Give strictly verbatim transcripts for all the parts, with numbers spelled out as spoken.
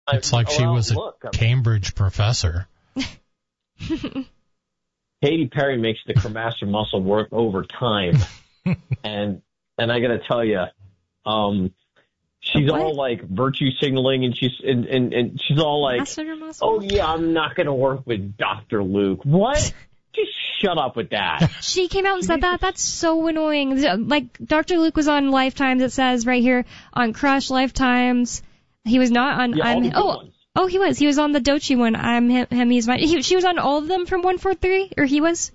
It's like she well, was a look, I mean, Cambridge professor. Katy Perry makes the cremaster muscle work overtime, and and I got to tell you, um, she's what? all like virtue signaling, and she's and, and, and she's all like, "Oh yeah, I'm not going to work with Doctor Luke." What? Just shut up with that. She came out and said that. That's so annoying. Like, Doctor Luke was on Lifetimes, it says right here, on Crush, Lifetimes. He was not on... Yeah, all I'm, the good oh, ones. oh, he was. He was on the Doechii one. I'm him, him he's mine. He, she was on all of them from one four three? Or he was?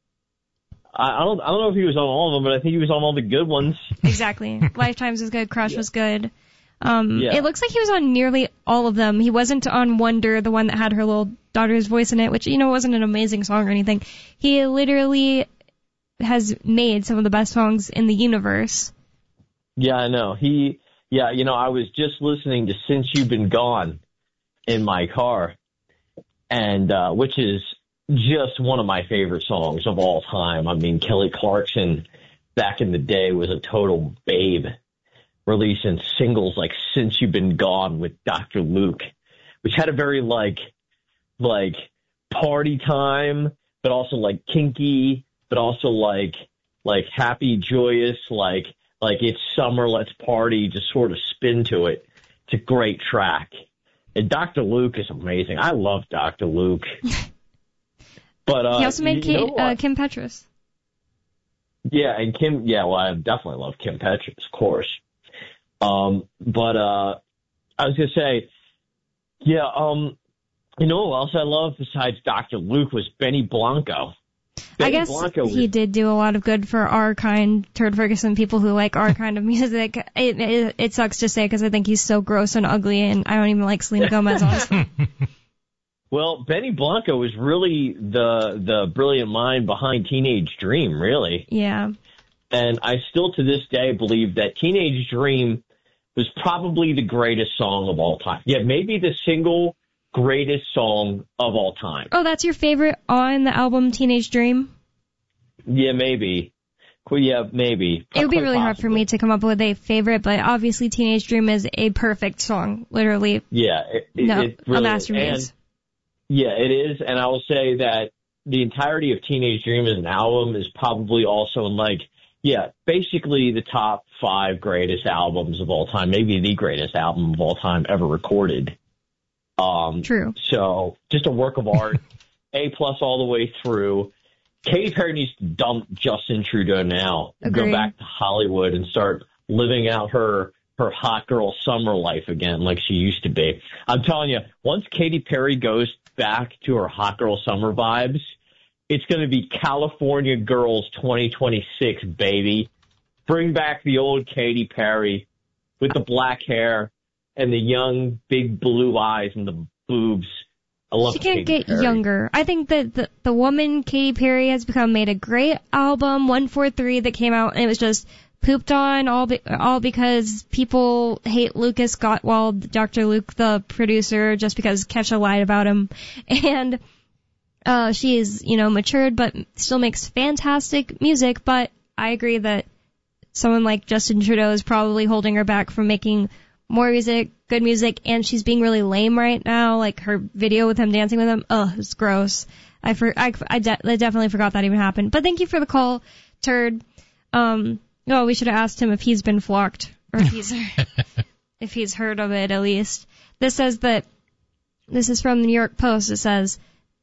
I, I don't I don't know if he was on all of them, but I think he was on all the good ones. Exactly. Lifetimes was good. Crush Yeah. was good. Um, Yeah. It looks like he was on nearly all of them. He wasn't on Wonder, the one that had her little daughter's voice in it, which, you know, wasn't an amazing song or anything. He literally has made some of the best songs in the universe. Yeah, I know. He, yeah, you know, I was just listening to Since You've Been Gone in my car, and uh, which is just one of my favorite songs of all time. I mean, Kelly Clarkson back in the day was a total babe, releasing singles like Since You've Been Gone with Doctor Luke, which had a very like, like party time, but also like kinky, but also like, like happy, joyous, like, like it's summer, let's party, just sort of spin to it. It's a great track. And Doctor Luke is amazing. I love Doctor Luke. But, uh, He also made you Kim, know uh, what? Kim Petras. Yeah, and Kim, yeah, well, I definitely love Kim Petras, of course. Um, but, uh, I was going to say, yeah, um, you know what else I love besides Doctor Luke was Benny Blanco. Benny I guess Blanco was, he did do a lot of good for our kind, Turd Ferguson, people who like our kind of music. It, it, it sucks to say because I think he's so gross and ugly, and I don't even like Selena Gomez, honestly. Well, Benny Blanco was really the the brilliant mind behind Teenage Dream, really. Yeah. And I still to this day believe that Teenage Dream was probably the greatest song of all time. Yeah, maybe the single greatest song of all time. Oh, that's your favorite on the album Teenage Dream? Yeah, maybe. Well, yeah, maybe. It would be Quite really hard for possibly. me to come up with a favorite, but obviously Teenage Dream is a perfect song. Literally, Yeah, it, it, no, it really a is. masterpiece. And, yeah, it is. And I will say that the entirety of Teenage Dream as an album is probably also in like, yeah, basically the top five greatest albums of all time, maybe the greatest album of all time ever recorded. Um, True. So just a work of art, A plus all the way through. Katy Perry needs to dump Justin Trudeau now and go Agreed. back to Hollywood and start living out her her hot girl summer life again like she used to be. I'm telling you, once Katy Perry goes back to her hot girl summer vibes, it's going to be California Girls twenty twenty-six, baby. Bring back the old Katy Perry with the black hair and the young big blue eyes and the boobs. I love She can't Katy get Perry. younger. I think that the, the woman, Katy Perry, has become made a great album, one forty-three, that came out, and it was just pooped on, all be, all because people hate Lucas Gottwald, Doctor Luke, the producer, just because Kesha lied about him. And uh, she is, you know, matured, but still makes fantastic music. But I agree that someone like Justin Trudeau is probably holding her back from making more music, good music, and she's being really lame right now. Like her video with him dancing with him, ugh, it's gross. I for, I, I, de- I definitely forgot that even happened. But thank you for the call, Turd. Um, oh, we should have asked him if he's been flocked, or if he's if he's heard of it at least. This says that this is from the New York Post. It says,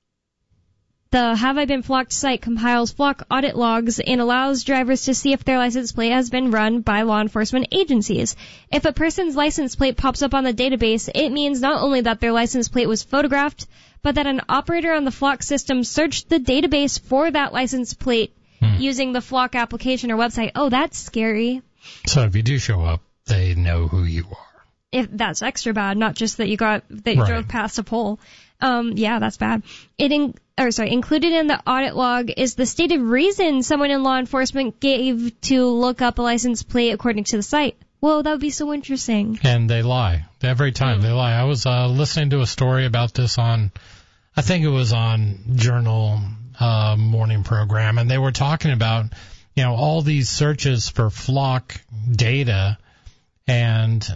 the Have I Been Flocked site compiles flock audit logs and allows drivers to see if their license plate has been run by law enforcement agencies. If a person's license plate pops up on the database, it means not only that their license plate was photographed, but that an operator on the flock system searched the database for that license plate hmm. using the flock application or website. Oh, that's scary. So if you do show up, they know who you are. If that's extra bad, not just that you got that you right. drove past a pole. Um, yeah, that's bad. It in, or sorry, included in the audit log is the stated reason someone in law enforcement gave to look up a license plate according to the site. Whoa, that would be so interesting. And they lie. Every time mm. they lie. I was uh, listening to a story about this on, I think it was on Journal uh, morning program, and they were talking about, you know, all these searches for flock data, and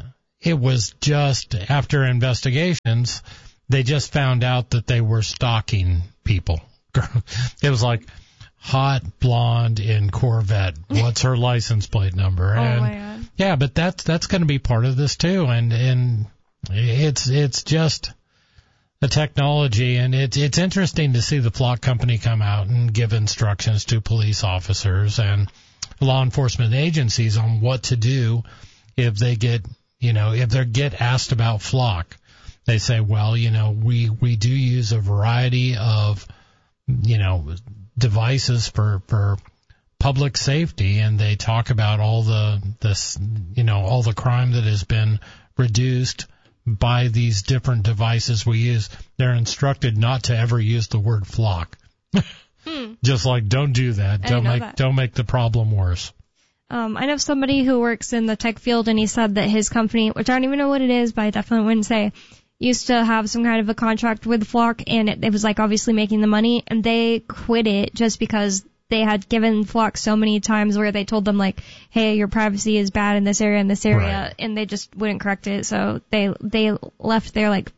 it was just after investigations, they just found out that they were stalking people. It was like hot blonde in Corvette. What's her license plate number? Oh and my God. Yeah, but that's that's going to be part of this too, and and it's it's just the technology, and it's it's interesting to see the Flock company come out and give instructions to police officers and law enforcement agencies on what to do if they get, you know, if they get asked about Flock. They say, well, you know, we, we do use a variety of, you know, devices for, for public safety, and they talk about all the, this, you know, all the crime that has been reduced by these different devices we use. They're instructed not to ever use the word Flock. Hmm. Just like, don't do that. I Don't know make that. don't make the problem worse. Um, I know somebody who works in the tech field, and he said that his company, which I don't even know what it is, but I definitely wouldn't say, used to have some kind of a contract with Flock, and it, it was like obviously making the money, and they quit it just because they had given Flock so many times where they told them like, hey, your privacy is bad in this area and this area, Right. and they just wouldn't correct it. So they they left their like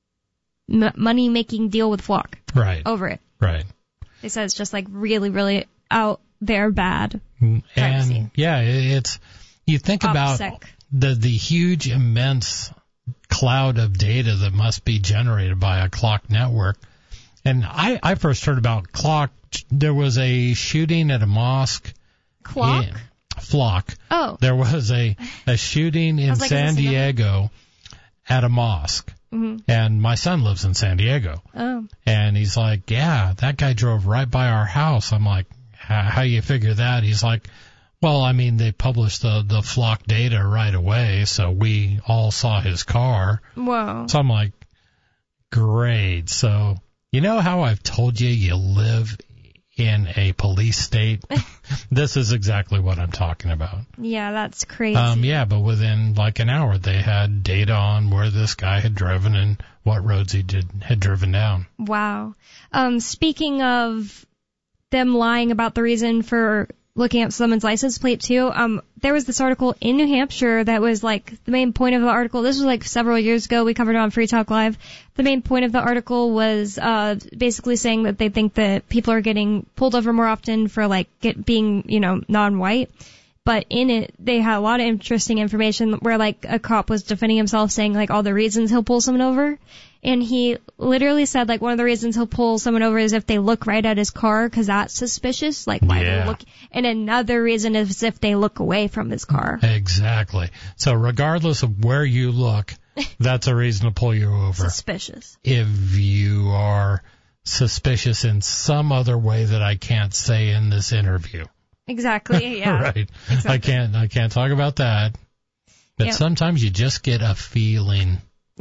m- money making deal with Flock Right. over it. Right. They said it's just like really really out there bad. And Privacy. yeah, it- it's you think about OPSEC. the the huge immense cloud of data that must be generated by a clock network. And I, I first heard about Clock. There was a shooting at a mosque. Clock? In, Flock. Oh. There was a, a shooting in was like, San is this another- Diego at a mosque. Mm-hmm. And my son lives in San Diego. Oh. And he's like, yeah, that guy drove right by our house. I'm like, how you figure that? He's like, well, I mean, they published the, the Flock data right away, so we all saw his car. Whoa. So I'm like, great. So you know how I've told you you live in a police state? This is exactly what I'm talking about. Yeah, that's crazy. Um, yeah, but within like an hour, they had data on where this guy had driven and what roads he did had driven down. Wow. Um, speaking of them lying about the reason for looking at someone's license plate too, um, there was this article in New Hampshire that was like the main point of the article. This was like several years ago. We covered it on Free Talk Live. The main point of the article was uh, basically saying that they think that people are getting pulled over more often for like get, being, you know, non-white. But in it, they had a lot of interesting information where like a cop was defending himself, saying like all the reasons he'll pull someone over. And he literally said like one of the reasons he'll pull someone over is if they look right at his car, because that's suspicious. Like why Yeah. they look. And another reason is if they look away from his car. Exactly. So regardless of where you look, that's a reason to pull you over. Suspicious. If you are suspicious in some other way that I can't say in this interview. Exactly. Yeah. Right. Exactly. I can't, I can't talk about that. But Yep. sometimes you just get a feeling.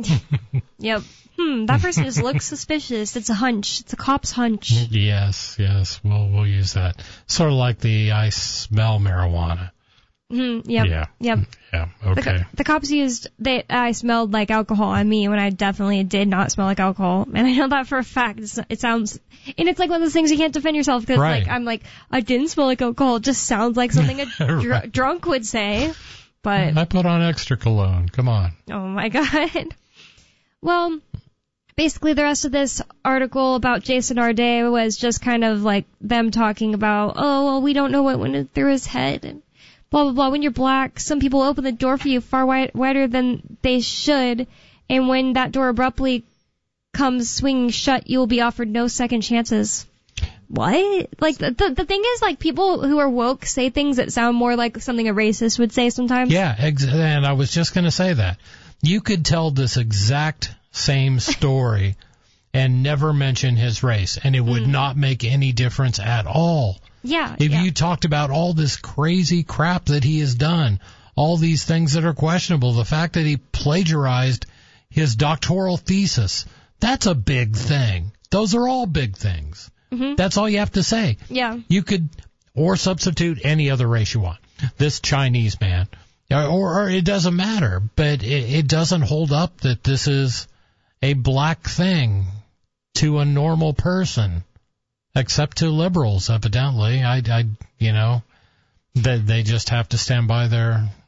Yep. Hmm. That person just looks suspicious. It's a hunch. It's a cop's hunch. Yes, yes, we'll, we'll use that. Sort of like the I smell marijuana. Hmm. Yep. Yeah. Yep. Yeah, The, okay. co- the cops used they I smelled like alcohol on me when I definitely did not smell like alcohol, and I know that for a fact. It's, it sounds, and it's like one of those things you can't defend yourself because Right. like I'm like I didn't smell like alcohol. It just sounds like something a dr- Right. drunk would say. But I put on extra cologne. Come on. oh my god. Well, basically the rest of this article about Jason Arday was just kind of like them talking about, oh well, we don't know what went through his head and blah, blah, blah. When you're black, some people open the door for you far wide, wider than they should. And when that door abruptly comes swinging shut, you'll be offered no second chances. What? Like, the, the, the thing is, like, people who are woke say things that sound more like something a racist would say sometimes. Yeah, ex- and I was just going to say that. You could tell this exact same story and never mention his race, and it would Mm. not make any difference at all. Yeah. If yeah. you talked about all this crazy crap that he has done, all these things that are questionable, the fact that he plagiarized his doctoral thesis, that's a big thing. Those are all big things. Mhm. That's all you have to say. Yeah. You could, or substitute any other race you want. This Chinese man, or, or it doesn't matter, but it, it doesn't hold up that this is a black thing to a normal person. Except to liberals, evidently. I, I, you know, that they just have to stand by their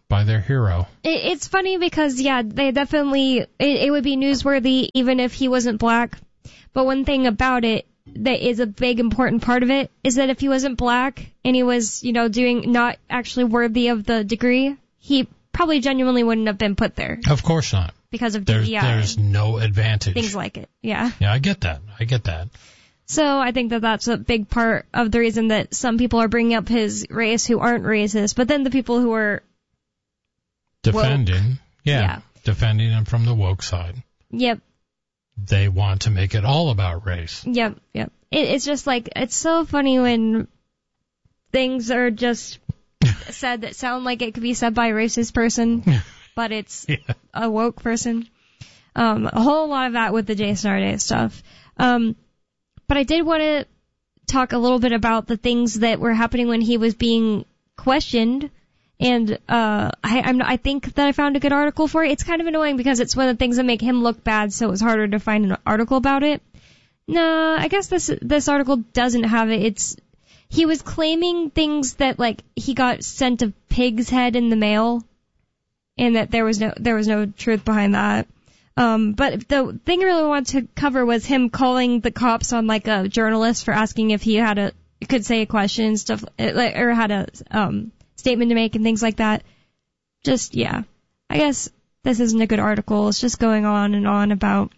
by their hero. It, it's funny because, yeah, they definitely, it, it would be newsworthy even if he wasn't black. But one thing about it that is a big important part of it is that if he wasn't black and he was, you know, doing not actually worthy of the degree, he probably genuinely wouldn't have been put there. Of course not. Because of there's, D E I. There's no advantage. Things like it, yeah. Yeah, I get that. I get that. So I think that that's a big part of the reason that some people are bringing up his race who aren't racist, but then the people who are defending, yeah, yeah, defending him from the woke side. Yep. They want to make it all about race. Yep, yep. It, it's just like, it's so funny when things are just said that sound like it could be said by a racist person, but it's yeah. a woke person. Um, a whole lot of that with the Jason Arde stuff. Um, but I did want to talk a little bit about the things that were happening when he was being questioned. And uh, I, I'm, I think that I found a good article for it. It's kind of annoying because it's one of the things that make him look bad, so it was harder to find an article about it. No, I guess this this article doesn't have it. It's he was claiming things that like he got sent a pig's head in the mail, and that there was no there was no truth behind that. Um, but the thing I really wanted to cover was him calling the cops on like a journalist for asking if he had a could say a question and stuff, or had a um. statement to make and things like that. Just, yeah. I guess this isn't a good article. It's just going on and on about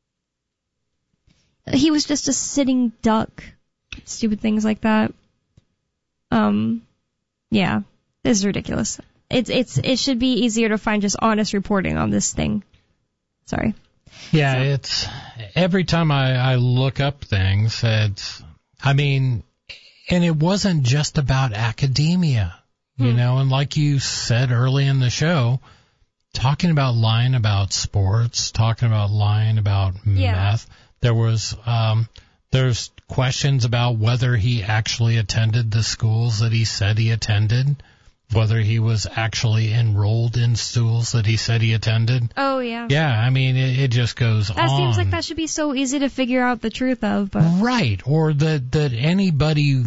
he was just a sitting duck. Stupid things like that. Um, yeah. This is ridiculous. It's, it's, it should be easier to find just honest reporting on this thing. Sorry. Yeah, so. it's, every time I, I look up things, it's, I mean, and it wasn't just about academia. You hmm. know, and like you said early in the show, talking about lying about sports, talking about lying about yeah. meth, there was, um, there's questions about whether he actually attended the schools that he said he attended, whether he was actually enrolled in schools that he said he attended. Oh, yeah. Yeah, I mean, it, it just goes that on. That seems like that should be so easy to figure out the truth of. But. Right, or that, that anybody...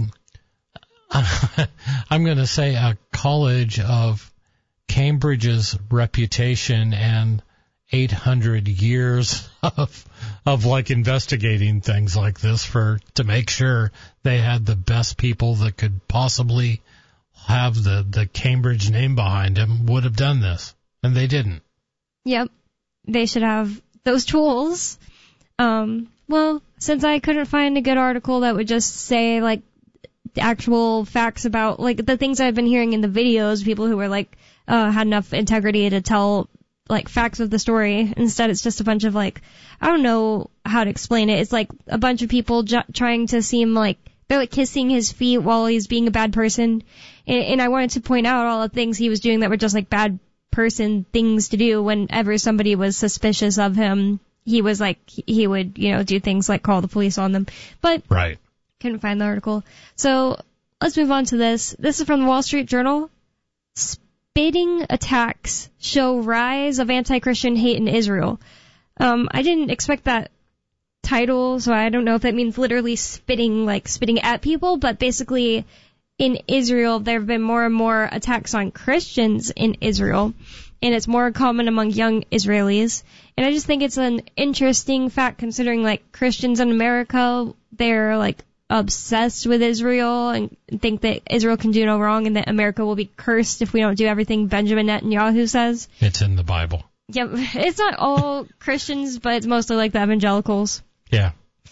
I'm going to say a college of Cambridge's reputation and eight hundred years of of like investigating things like this for to make sure they had the best people that could possibly have the the Cambridge name behind them would have done this, and they didn't. Yep, they should have those tools. Um, well, since I couldn't find a good article that would just say like actual facts about like the things I've been hearing in the videos, people who were like uh had enough integrity to tell like facts of the story. Instead, it's just a bunch of like I don't know how to explain it. It's like a bunch of people ju- trying to seem like they're like kissing his feet while he's being a bad person. And, and I wanted to point out all the things he was doing that were just like bad person things to do. Whenever somebody was suspicious of him, he was like he would you know do things like call the police on them. But right. Couldn't find the article. So let's move on to this. This is from the Wall Street Journal. Spitting attacks show rise of anti-Christian hate in Israel. Um, I didn't expect that title, so I don't know if that means literally spitting, like spitting at people, but basically in Israel there have been more and more attacks on Christians in Israel, and it's more common among young Israelis. And I just think it's an interesting fact considering like Christians in America, they're like obsessed with Israel and think that Israel can do no wrong and that America will be cursed if we don't do everything Benjamin Netanyahu says. It's in the Bible. Yep. It's not all Christians, but it's mostly like the evangelicals. Yeah.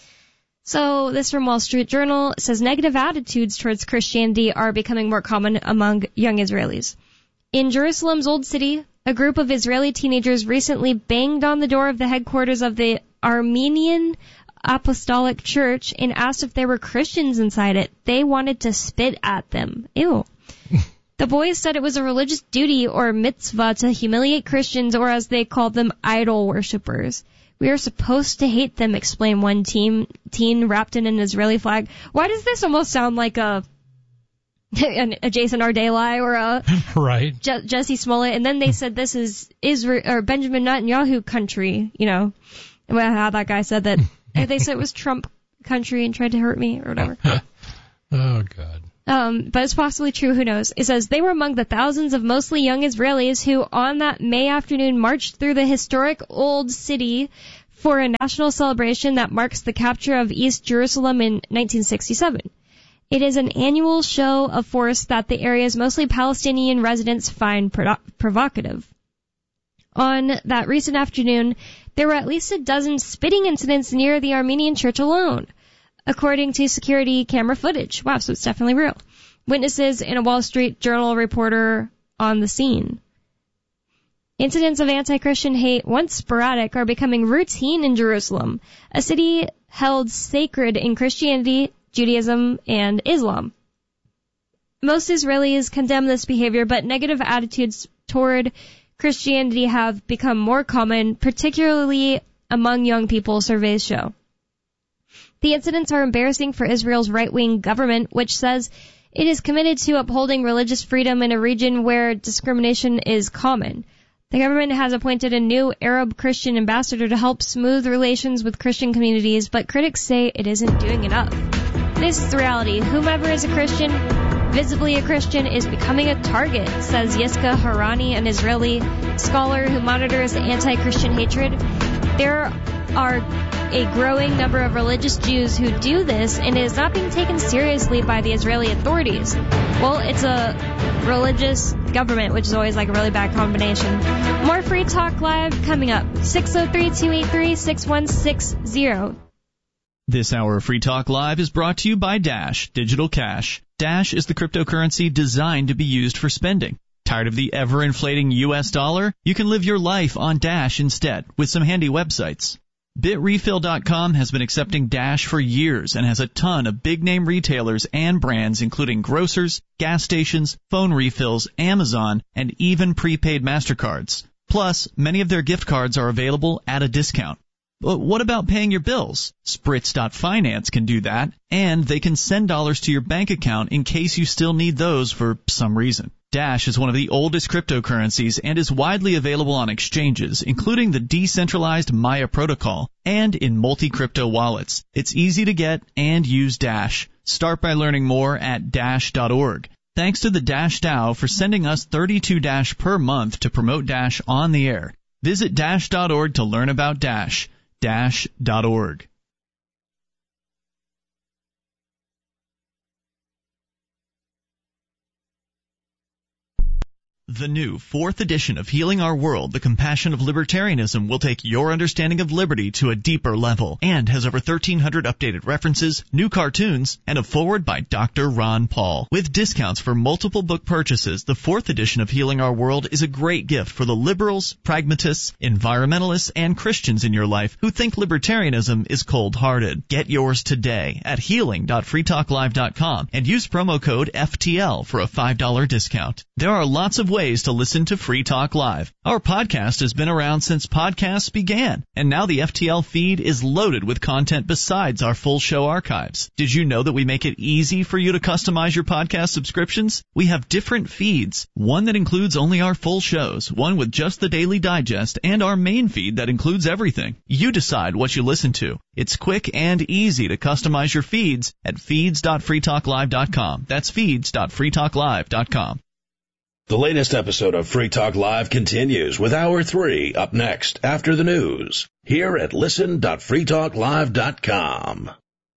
So this from Wall Street Journal says negative attitudes towards Christianity are becoming more common among young Israelis. In Jerusalem's Old City, a group of Israeli teenagers recently banged on the door of the headquarters of the Armenian Apostolic Church and asked if there were Christians inside it. They wanted to spit at them. Ew. The boys said it was a religious duty or mitzvah to humiliate Christians, or as they called them, idol worshippers. We are supposed to hate them, explained one teen, teen wrapped in an Israeli flag. Why does this almost sound like a a Jason Arde lie or a right. Je- Jesse Smollett? And then they said this is Israel or Benjamin Netanyahu country, you know, well, how that guy said that. They said it was Trump country and tried to hurt me or whatever. Oh, God. Um, but it's possibly true, who knows. It says, they were among the thousands of mostly young Israelis who on that May afternoon marched through the historic Old City for a national celebration that marks the capture of East Jerusalem in nineteen sixty-seven. It is an annual show of force that the area's mostly Palestinian residents find provo- provocative. On that recent afternoon, there were at least a dozen spitting incidents near the Armenian church alone, according to security camera footage. Wow, so it's definitely real. Witnesses and a Wall Street Journal reporter on the scene. Incidents of anti-Christian hate, once sporadic, are becoming routine in Jerusalem, a city held sacred in Christianity, Judaism, and Islam. Most Israelis condemn this behavior, but negative attitudes toward Christianity have become more common, particularly among young people, surveys show. The incidents are embarrassing for Israel's right-wing government, which says it is committed to upholding religious freedom in a region where discrimination is common. The government has appointed a new Arab Christian ambassador to help smooth relations with Christian communities, but critics say it isn't doing enough. This is the reality. Whomever is a Christian, visibly a Christian, is becoming a target, says Yiska Harani, an Israeli scholar who monitors anti-Christian hatred. There are a growing number of religious Jews who do this, and it is not being taken seriously by the Israeli authorities. Well, it's a religious government, which is always like a really bad combination. More Free Talk Live coming up. six oh three, two eight three, six one six zero. This hour of Free Talk Live is brought to you by Dash Digital Cash. Dash is the cryptocurrency designed to be used for spending. Tired of the ever-inflating U S dollar? You can live your life on Dash instead with some handy websites. Bit Refill dot com has been accepting Dash for years and has a ton of big-name retailers and brands including grocers, gas stations, phone refills, Amazon, and even prepaid MasterCards. Plus, many of their gift cards are available at a discount. But what about paying your bills? Spritz dot Finance can do that, and they can send dollars to your bank account in case you still need those for some reason. Dash is one of the oldest cryptocurrencies and is widely available on exchanges, including the decentralized Maya protocol, and in multi-crypto wallets. It's easy to get and use Dash. Start by learning more at dash dot org. Thanks to the Dash DAO for sending us thirty-two Dash per month to promote Dash on the air. Visit dash dot org to learn about Dash. dash dot org. The new fourth edition of Healing Our World, The Compassion of Libertarianism, will take your understanding of liberty to a deeper level and has over thirteen hundred updated references, new cartoons, and a foreword by Doctor Ron Paul. With discounts for multiple book purchases, the fourth edition of Healing Our World is a great gift for the liberals, pragmatists, environmentalists, and Christians in your life who think libertarianism is cold-hearted. Get yours today at healing dot free talk live dot com and use promo code F T L for a five dollars discount. There are lots of ways to listen to Free Talk Live. Our podcast has been around since podcasts began, and now the F T L feed is loaded with content besides our full show archives. Did you know that we make it easy for you to customize your podcast subscriptions? We have different feeds, one that includes only our full shows, one with just the Daily Digest, and our main feed that includes everything. You decide what you listen to. It's quick and easy to customize your feeds at feeds dot free talk live dot com. That's feeds dot free talk live dot com. The latest episode of Free Talk Live continues with Hour three up next after the news here at listen dot free talk live dot com.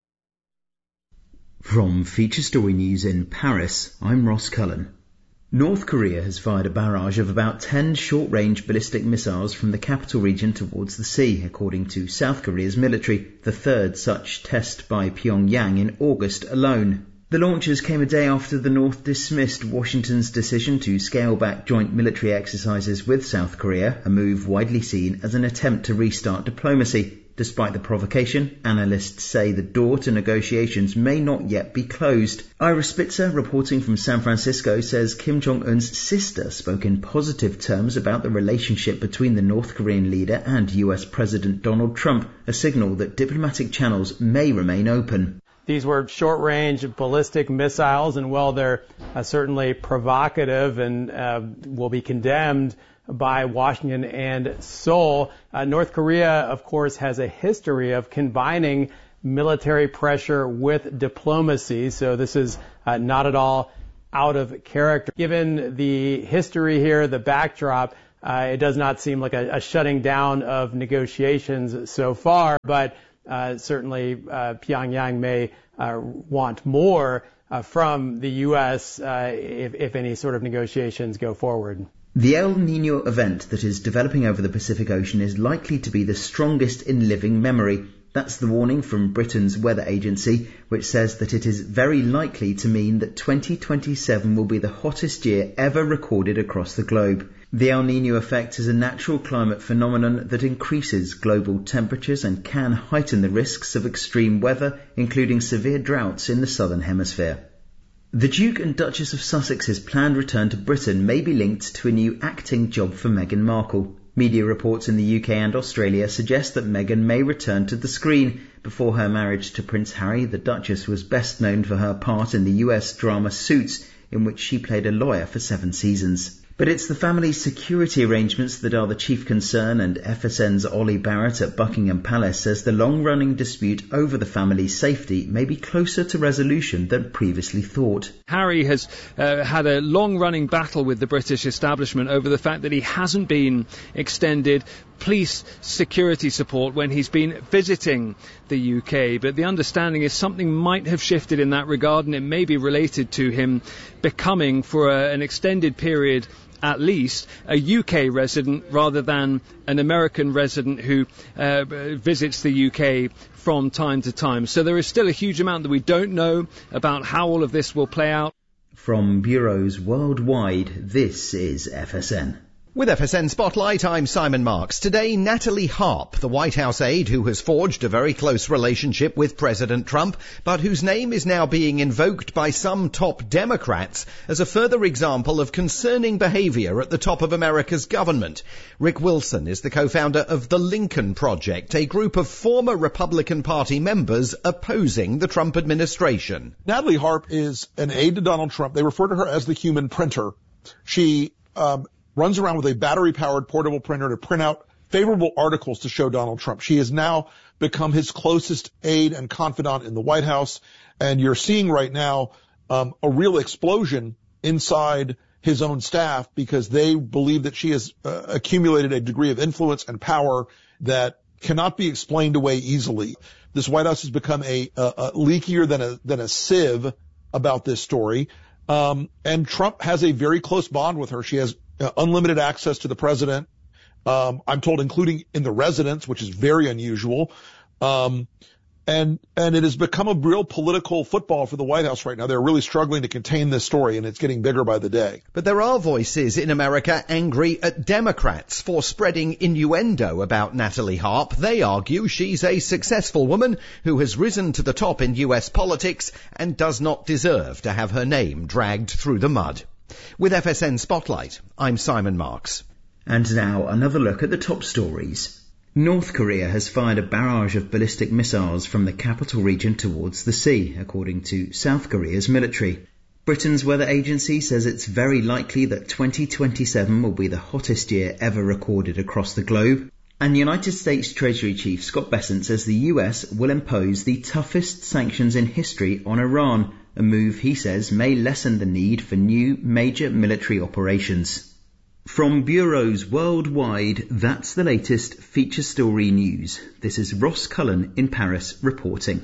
From Feature Story News in Paris, I'm Ross Cullen. North Korea has fired a barrage of about ten short-range ballistic missiles from the capital region towards the sea, according to South Korea's military, the third such test by Pyongyang in August alone. The launches came a day after the North dismissed Washington's decision to scale back joint military exercises with South Korea, a move widely seen as an attempt to restart diplomacy. Despite the provocation, analysts say the door to negotiations may not yet be closed. Ira Spitzer, reporting from San Francisco, says Kim Jong-un's sister spoke in positive terms about the relationship between the North Korean leader and U S President Donald Trump, a signal that diplomatic channels may remain open. These were short-range ballistic missiles, and while they're uh, certainly provocative and uh, will be condemned by Washington and Seoul, uh, North Korea, of course, has a history of combining military pressure with diplomacy. So this is uh, not at all out of character. Given the history here, the backdrop, uh, it does not seem like a, a shutting down of negotiations so far, but uh, certainly uh, Pyongyang may uh, want more uh, from the U S uh, if, if any sort of negotiations go forward. The El Niño event that is developing over the Pacific Ocean is likely to be the strongest in living memory. That's the warning from Britain's weather agency, which says that it is very likely to mean that twenty twenty-seven will be the hottest year ever recorded across the globe. The El Niño effect is a natural climate phenomenon that increases global temperatures and can heighten the risks of extreme weather, including severe droughts in the southern hemisphere. The Duke and Duchess of Sussex's planned return to Britain may be linked to a new acting job for Meghan Markle. Media reports in the U K and Australia suggest that Meghan may return to the screen. Before her marriage to Prince Harry, the Duchess was best known for her part in the U S drama Suits, in which she played a lawyer for seven seasons. But it's the family's security arrangements that are the chief concern, and F S N's Ollie Barrett at Buckingham Palace says the long-running dispute over the family's safety may be closer to resolution than previously thought. Harry has uh, had a long-running battle with the British establishment over the fact that he hasn't been extended police security support when he's been visiting the U K, but the understanding is something might have shifted in that regard, and it may be related to him becoming, for a, an extended period at least, a U K resident rather than an American resident who uh, visits the U K from time to time. So there is still a huge amount that we don't know about how all of this will play out. From bureaus worldwide, this is F S N. With F S N Spotlight, I'm Simon Marks. Today, Natalie Harp, the White House aide who has forged a very close relationship with President Trump, but whose name is now being invoked by some top Democrats as a further example of concerning behavior at the top of America's government. Rick Wilson is the co-founder of the Lincoln Project, a group of former Republican Party members opposing the Trump administration. Natalie Harp is an aide to Donald Trump. They refer to her as the human printer. She um, runs around with a battery-powered portable printer to print out favorable articles to show Donald Trump. She has now become his closest aide and confidant in the White House, and you're seeing right now um, a real explosion inside his own staff because they believe that she has uh, accumulated a degree of influence and power that cannot be explained away easily. This White House has become a, a, a leakier than a than a sieve about this story, um, and Trump has a very close bond with her. She has Uh, unlimited access to the president, um, I'm told, including in the residence, which is very unusual. Um, and, and it has become a real political football for the White House right now. They're really struggling to contain this story, and it's getting bigger by the day. But there are voices in America angry at Democrats for spreading innuendo about Natalie Harp. They argue she's a successful woman who has risen to the top in U S politics and does not deserve to have her name dragged through the mud. With F S N Spotlight, I'm Simon Marks. And now another look at the top stories. North Korea has fired a barrage of ballistic missiles from the capital region towards the sea, according to South Korea's military. Britain's weather agency says it's very likely that twenty twenty-seven will be the hottest year ever recorded across the globe. And United States Treasury Chief Scott Bessent says the U S will impose the toughest sanctions in history on Iran, a move he says may lessen the need for new major military operations. From bureaus worldwide, that's the latest feature story news. This is Ross Cullen in Paris reporting.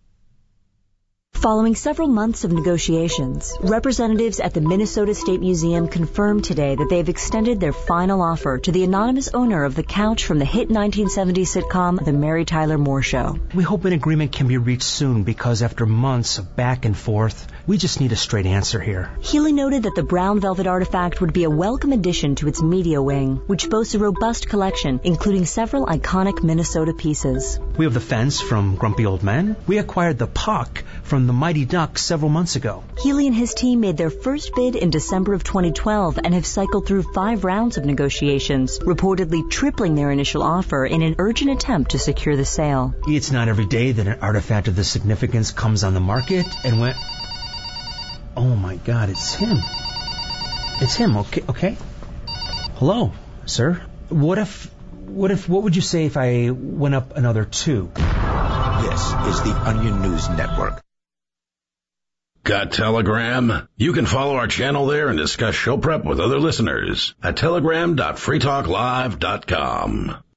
Following several months of negotiations, representatives at the Minnesota State Museum confirmed today that they've extended their final offer to the anonymous owner of the couch from the hit nineteen seventies sitcom The Mary Tyler Moore Show. We hope an agreement can be reached soon because after months of back and forth, we just need a straight answer here. Healy noted that the brown velvet artifact would be a welcome addition to its media wing, which boasts a robust collection, including several iconic Minnesota pieces. We have the fence from Grumpy Old Men. We acquired the puck from the Mighty Ducks several months ago. Healy and his team made their first bid in December of twenty twelve and have cycled through five rounds of negotiations, reportedly tripling their initial offer in an urgent attempt to secure the sale. It's not every day that an artifact of this significance comes on the market and went... Oh my God, it's him. It's him, okay, okay. Hello, sir. What if, what if, what would you say if I went up another two? This is the Onion News Network. Got Telegram? You can follow our channel there and discuss show prep with other listeners at telegram dot free talk live dot com.